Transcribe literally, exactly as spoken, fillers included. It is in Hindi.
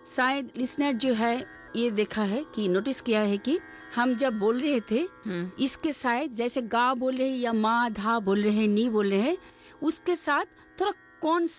शायद लिसनर जो है ये देखा है कि नोटिस किया है कि हम जब बोल रहे थे इसके शायद जैसे गा बोल रहे हैं या माँ धा बोल रहे हैं नी बोल रहे हैं उसके साथ थोड़ा कौन